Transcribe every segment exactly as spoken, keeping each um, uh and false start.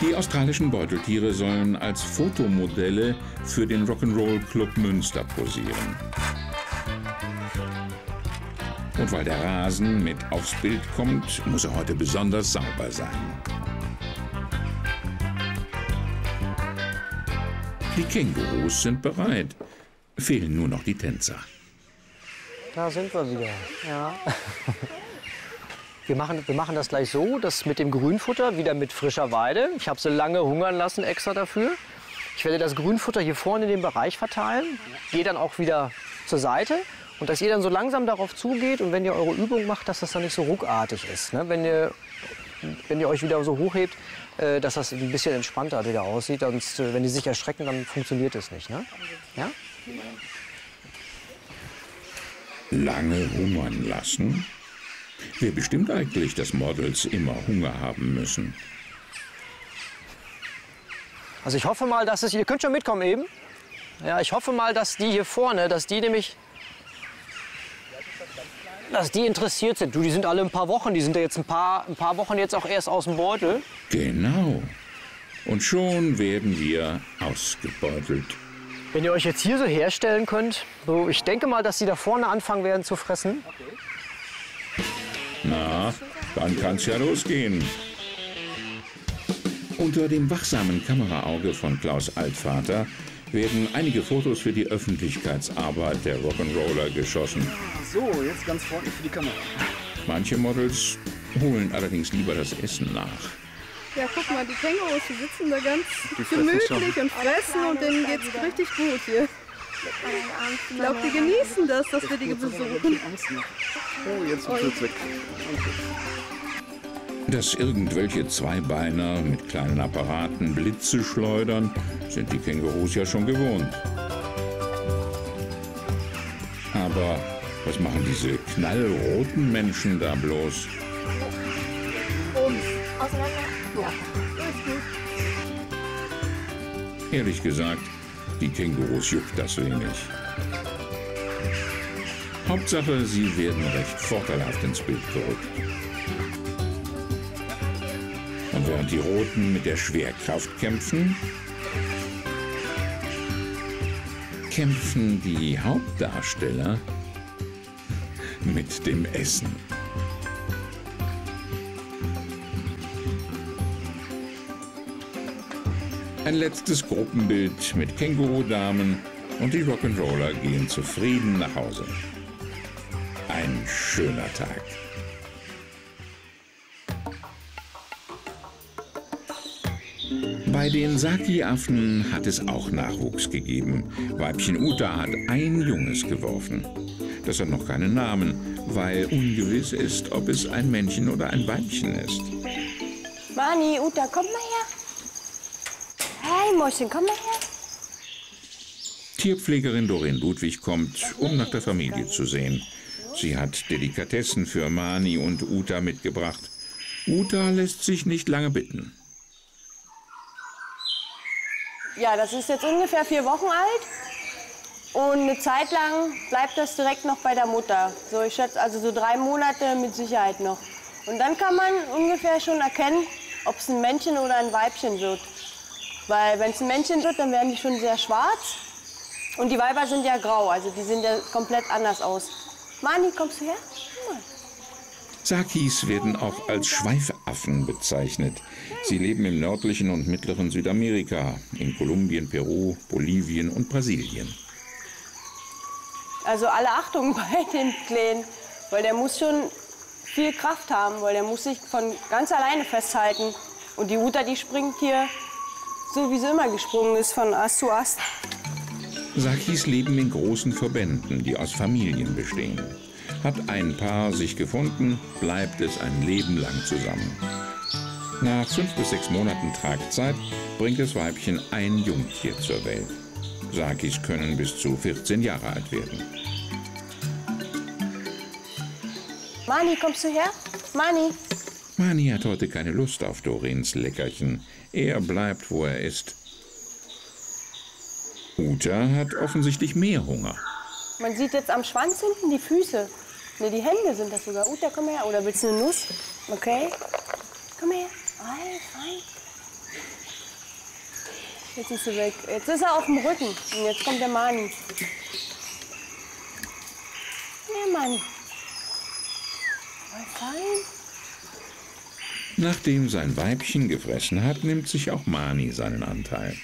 Die australischen Beuteltiere sollen als Fotomodelle für den Rock'n'Roll Club Münster posieren. Und weil der Rasen mit aufs Bild kommt, muss er heute besonders sauber sein. Die Kängurus sind bereit. Fehlen nur noch die Tänzer. Da sind wir wieder. Ja. Wir machen, wir machen das gleich so, dass mit dem Grünfutter wieder mit frischer Weide. Ich habe sie lange hungern lassen extra dafür. Ich werde das Grünfutter hier vorne in den Bereich verteilen. Gehe dann auch wieder zur Seite. Und dass ihr dann so langsam darauf zugeht und wenn ihr eure Übung macht, dass das dann nicht so ruckartig ist. Ne? Wenn ihr, wenn ihr euch wieder so hochhebt, äh, dass das ein bisschen entspannter wieder aussieht. Sonst, äh, wenn die sich erschrecken, dann funktioniert es nicht. Ne? Ja? Lange hungern lassen? Wer bestimmt eigentlich, dass Models immer Hunger haben müssen? Also ich hoffe mal, dass es... Ihr könnt schon mitkommen eben. Ja, ich hoffe mal, dass die hier vorne, dass die nämlich... dass die interessiert sind. Du, die sind alle ein paar Wochen. Die sind ja jetzt ein paar, ein paar Wochen jetzt auch erst aus dem Beutel. Genau. Und schon werden wir ausgebeutelt. Wenn ihr euch jetzt hier so herstellen könnt, so, ich denke mal, dass sie da vorne anfangen werden zu fressen. Na, dann kann's ja losgehen. Unter dem wachsamen Kameraauge von Klaus Altvater werden einige Fotos für die Öffentlichkeitsarbeit der Rock'n'Roller geschossen. So, jetzt ganz freundlich für die Kamera. Manche Models holen allerdings lieber das Essen nach. Ja, guck mal, die Kängurus, die sitzen da ganz Die fressen gemütlich schon. und fressen und denen geht's richtig gut hier. Ich glaube, die genießen das, dass wir die besuchen. Oh, jetzt wird's weg. Dass irgendwelche Zweibeiner mit kleinen Apparaten Blitze schleudern, sind die Kängurus ja schon gewohnt. Aber was machen diese knallroten Menschen da bloß? Ehrlich gesagt, die Kängurus juckt das wenig. Hauptsache, sie werden recht vorteilhaft ins Bild gerückt. Und während die Roten mit der Schwerkraft kämpfen, kämpfen die Hauptdarsteller mit dem Essen. Ein letztes Gruppenbild mit Kängurudamen und die Rock'n'Roller gehen zufrieden nach Hause. Ein schöner Tag. Bei den Saki-Affen hat es auch Nachwuchs gegeben. Weibchen Uta hat ein Junges geworfen. Das hat noch keinen Namen, weil ungewiss ist, ob es ein Männchen oder ein Weibchen ist. Mani, Uta, komm mal her. Hey, Mäuschen, komm mal her. Tierpflegerin Doreen Ludwig kommt, um nach der Familie zu sehen. Sie hat Delikatessen für Mani und Uta mitgebracht. Uta lässt sich nicht lange bitten. Ja, das ist jetzt ungefähr vier Wochen alt. Und eine Zeit lang bleibt das direkt noch bei der Mutter. So, ich schätze also so drei Monate mit Sicherheit noch. Und dann kann man ungefähr schon erkennen, ob es ein Männchen oder ein Weibchen wird. Weil wenn es ein Männchen wird, dann werden die schon sehr schwarz. Und die Weiber sind ja grau, also die sehen ja komplett anders aus. Mani, kommst du her? Komm mal. Sakis werden auch als Schweifaffen bezeichnet. Sie leben im nördlichen und mittleren Südamerika, in Kolumbien, Peru, Bolivien und Brasilien. Also alle Achtung bei dem Kleinen, weil der muss schon viel Kraft haben, weil der muss sich von ganz alleine festhalten. Und die Uta, die springt hier so, wie sie immer gesprungen ist, von Ast zu Ast. Sakis leben in großen Verbänden, die aus Familien bestehen. Hat ein Paar sich gefunden, bleibt es ein Leben lang zusammen. Nach fünf bis sechs Monaten Tragzeit bringt das Weibchen ein Jungtier zur Welt. Sakis können bis zu vierzehn Jahre alt werden. Mani, kommst du her? Mani. Mani hat heute keine Lust auf Doreens Leckerchen. Er bleibt, wo er ist. Uta hat offensichtlich mehr Hunger. Man sieht jetzt am Schwanz hinten die Füße. Ne, die Hände sind das sogar. Uta, komm her. Oder willst du eine Nuss? Okay. Komm her. Fein, fein. Jetzt ist sie weg. Jetzt ist er auf dem Rücken. Und jetzt kommt der Mani. Der Mani. Mal fein. Nachdem sein Weibchen gefressen hat, nimmt sich auch Mani seinen Anteil.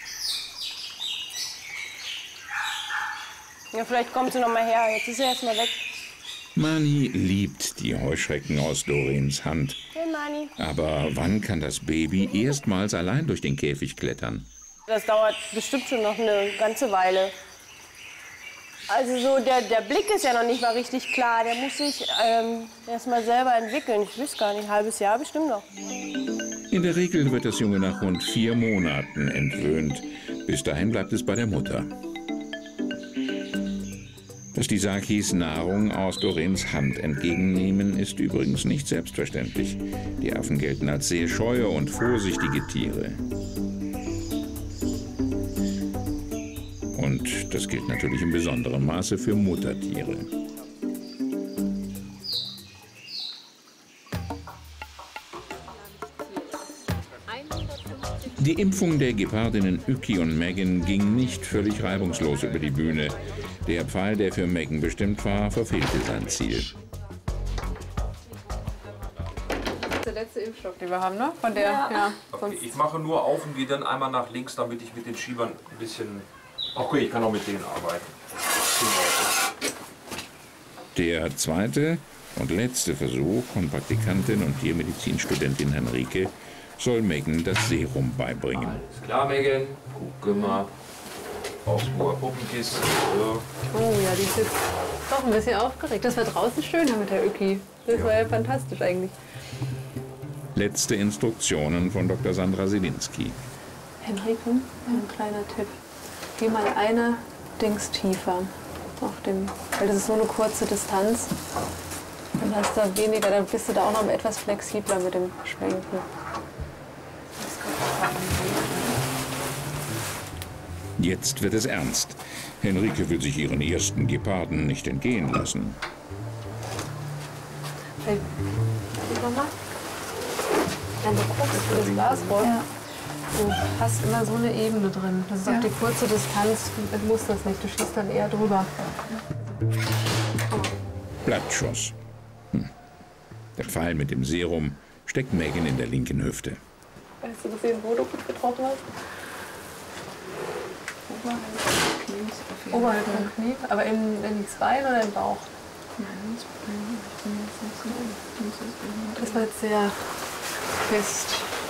Ja, vielleicht kommt sie noch mal her. Jetzt ist sie erst mal weg. Mani liebt die Heuschrecken aus Dorins Hand. Hey, Mani. Aber wann kann das Baby erstmals allein durch den Käfig klettern? Das dauert bestimmt schon noch eine ganze Weile. Also so der, der Blick ist ja noch nicht mal richtig klar. Der muss sich ähm, erst mal selber entwickeln. Ich weiß gar nicht, ein halbes Jahr bestimmt noch. In der Regel wird das Junge nach rund vier Monaten entwöhnt. Bis dahin bleibt es bei der Mutter. Dass die Sakis Nahrung aus Dorins Hand entgegennehmen, ist übrigens nicht selbstverständlich. Die Affen gelten als sehr scheue und vorsichtige Tiere. Und das gilt natürlich in besonderem Maße für Muttertiere. Die Impfung der Gepardinnen Yuki und Megan ging nicht völlig reibungslos über die Bühne. Der Pfeil, der für Megan bestimmt war, verfehlte sein Ziel. Der letzte Impfstoff, den wir haben, ne? Von der, ja. ja okay, ich mache nur auf und gehe dann einmal nach links, damit ich mit den Schiebern ein bisschen... Okay, ich kann auch mit denen arbeiten. Der zweite und letzte Versuch von Praktikantin und Tiermedizinstudentin Henrike soll Megan das Serum beibringen. Alles klar, Megan. Guck mal. Augsburger Puppenkiste. So. Oh ja, die ist jetzt doch ein bisschen aufgeregt. Das war draußen schöner mit der Yuki. Das ja. war ja fantastisch eigentlich. Letzte Instruktionen von Doktor Sandra Selinski. Henrike, ein kleiner Tipp. Geh mal eine Dings tiefer. Auf dem, weil das ist so eine kurze Distanz. Dann hast du weniger, dann bist du da auch noch etwas flexibler mit dem Schwenken. Jetzt wird es ernst. Henrike will sich ihren ersten Geparden nicht entgehen lassen. Hey, Mama? Wenn du guckst, wie das Glas rollt, ja. du hast immer so eine Ebene drin. Das ist ja. auf die kurze Distanz, du musst das nicht, du schießt dann eher drüber. Blattschuss. Hm. Der Pfeil mit dem Serum steckt Megan in der linken Hüfte. Hast du gesehen, wo du gut getroffen hast? Oberhalb vom Knie, aber in, in ins Bein oder im Bauch? Nein, ins Bein. Ich bin jetzt nicht so. Das war jetzt sehr fest.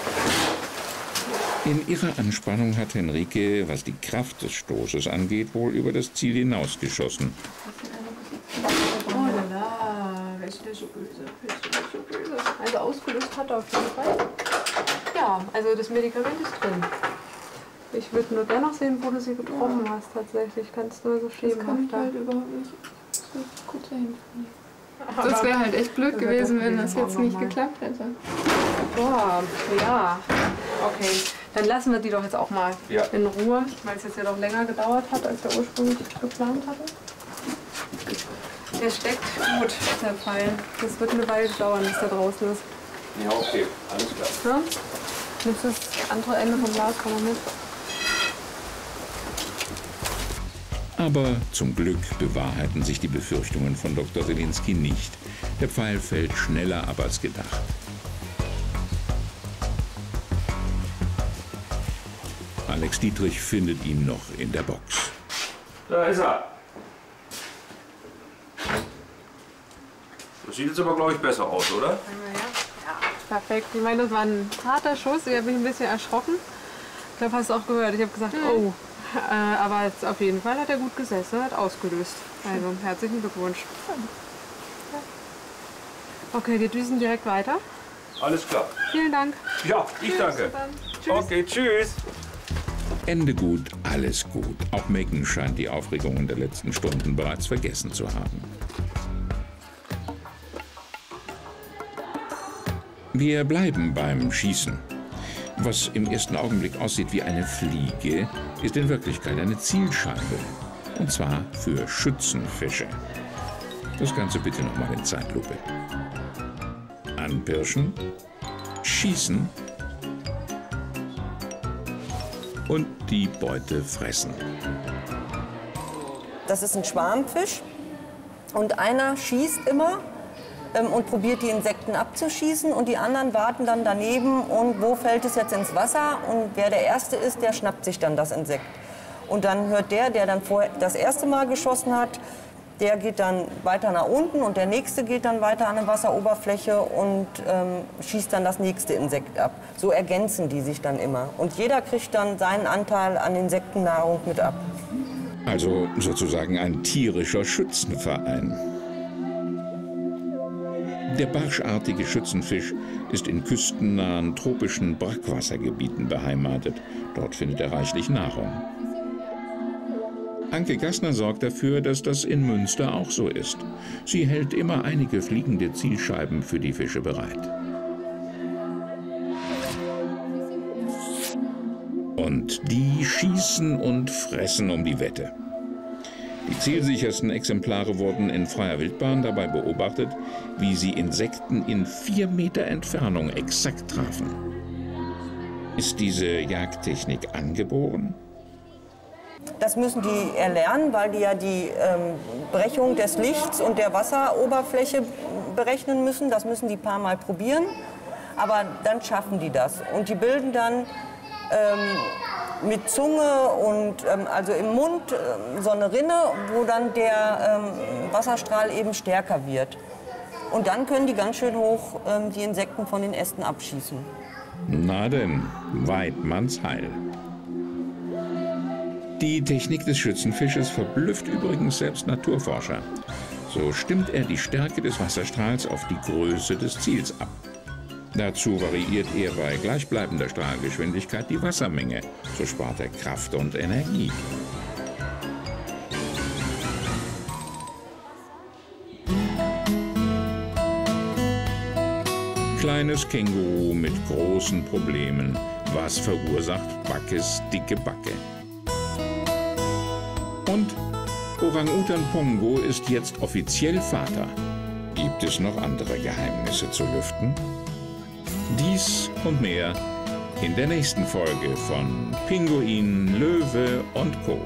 In ihrer Anspannung hat Henrike, was die Kraft des Stoßes angeht, wohl über das Ziel hinausgeschossen. Oh la la, ist der so böse, ist der so böse. Also ausgelöst hat er auf jeden Fall. Ja, also das Medikament ist drin. Ich würde nur dennoch sehen, wo du sie getroffen ja. hast tatsächlich. Kannst du nur so schieben. Das kann ich halt überhaupt nicht. Das ist gut dahin. Das wäre halt echt blöd gewesen, wenn das jetzt nicht geklappt hätte. Boah, ja. Okay, dann lassen wir die doch jetzt auch mal ja. in Ruhe, weil es jetzt ja doch länger gedauert hat, als wir ursprünglich geplant hatten. Der steckt gut, der Pfeil. Das wird eine Weile dauern, bis der draußen ist. Ja, okay, alles klar. Ja? Nimmst du das andere Ende vom Glas, komm mal mit. Aber zum Glück bewahrheiten sich die Befürchtungen von Doktor Selinski nicht. Der Pfeil fällt schneller ab als gedacht. Alex Dietrich findet ihn noch in der Box. Da ist er. Das sieht jetzt aber, glaube ich, besser aus, oder? Ja, perfekt. Ich meine, das war ein harter Schuss. Ich habe mich ein bisschen erschrocken. Ich glaube, hast du auch gehört. Ich habe gesagt, oh. Äh, aber jetzt auf jeden Fall hat er gut gesessen, hat ausgelöst. Also herzlichen Glückwunsch. Okay, wir düsen direkt weiter. Alles klar. Vielen Dank. Ja, ich tschüss, danke. Tschüss. Okay, tschüss. Ende gut, alles gut. Auch Megan scheint die Aufregungen der letzten Stunden bereits vergessen zu haben. Wir bleiben beim Schießen. Was im ersten Augenblick aussieht wie eine Fliege, ist in Wirklichkeit eine Zielscheibe. Und zwar für Schützenfische. Das Ganze bitte nochmal in Zeitlupe. Anpirschen, schießen und die Beute fressen. Das ist ein Schwarmfisch und einer schießt immer ähm, und probiert die Insekten abzuschießen und die anderen warten dann daneben und wo fällt es jetzt ins Wasser und wer der Erste ist, der schnappt sich dann das Insekt. Und dann hört der, der dann vorher das erste Mal geschossen hat, der geht dann weiter nach unten und der nächste geht dann weiter an der Wasseroberfläche und ähm, schießt dann das nächste Insekt ab. So ergänzen die sich dann immer. Und jeder kriegt dann seinen Anteil an Insektennahrung mit ab. Also sozusagen ein tierischer Schützenverein. Der barschartige Schützenfisch ist in küstennahen tropischen Brackwassergebieten beheimatet. Dort findet er reichlich Nahrung. Anke Gassner sorgt dafür, dass das in Münster auch so ist. Sie hält immer einige fliegende Zielscheiben für die Fische bereit. Und die schießen und fressen um die Wette. Die zielsichersten Exemplare wurden in freier Wildbahn dabei beobachtet, wie sie Insekten in vier Meter Entfernung exakt trafen. Ist diese Jagdtechnik angeboren? Das müssen die erlernen, weil die ja die ähm, Brechung des Lichts und der Wasseroberfläche berechnen müssen. Das müssen die ein paar Mal probieren, aber dann schaffen die das. Und die bilden dann ähm, mit Zunge und ähm, also im Mund ähm, so eine Rinne, wo dann der ähm, Wasserstrahl eben stärker wird. Und dann können die ganz schön hoch ähm, die Insekten von den Ästen abschießen. Na denn, Weidmanns Heil. Die Technik des Schützenfisches verblüfft übrigens selbst Naturforscher. So stimmt er die Stärke des Wasserstrahls auf die Größe des Ziels ab. Dazu variiert er bei gleichbleibender Strahlgeschwindigkeit die Wassermenge. So spart er Kraft und Energie. Kleines Känguru mit großen Problemen. Was verursacht Backes dicke Backe? Und Orang-Utan Pongo ist jetzt offiziell Vater. Gibt es noch andere Geheimnisse zu lüften? Dies und mehr in der nächsten Folge von Pinguin, Löwe und Co.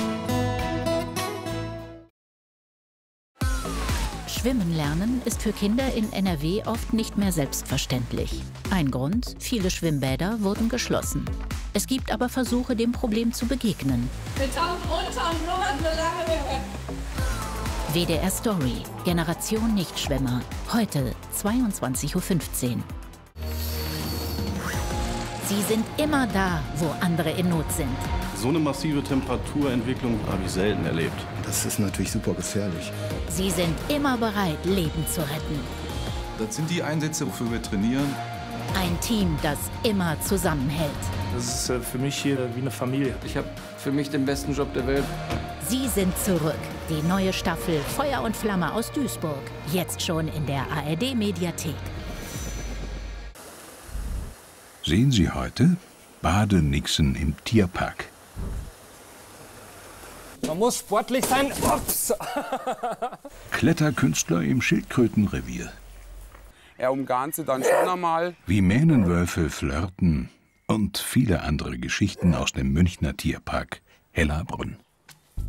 Schwimmen lernen ist für Kinder in N R W oft nicht mehr selbstverständlich. Ein Grund: viele Schwimmbäder wurden geschlossen. Es gibt aber Versuche, dem Problem zu begegnen. Mit Daumen runter und nur eine lange W D R Story, Generation Nichtschwimmer. Heute zweiundzwanzig Uhr fünfzehn. Sie sind immer da, wo andere in Not sind. So eine massive Temperaturentwicklung habe ich selten erlebt. Das ist natürlich super gefährlich. Sie sind immer bereit, Leben zu retten. Das sind die Einsätze, wofür wir trainieren. Ein Team, das immer zusammenhält. Das ist für mich hier wie eine Familie. Ich habe für mich den besten Job der Welt. Sie sind zurück. Die neue Staffel Feuer und Flamme aus Duisburg. Jetzt schon in der A R D-Mediathek. Sehen Sie heute Badenixen im Tierpark. Man muss sportlich sein. Ups. Kletterkünstler im Schildkrötenrevier. Er umgarnt sie dann schon einmal. Wie Mähnenwölfe flirten und viele andere Geschichten aus dem Münchner Tierpark Hellerbrunn.